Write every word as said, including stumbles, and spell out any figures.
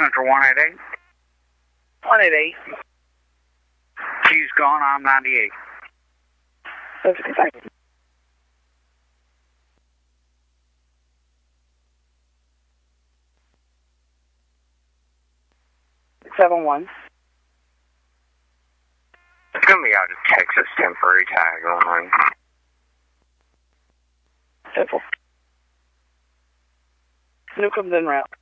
Central one eight eight. one eight eight. She's gone, I'm ninety-eight. fifty-five. seven one. It's going to be out of Texas temporary tag line. Simple. Newcomb's en route.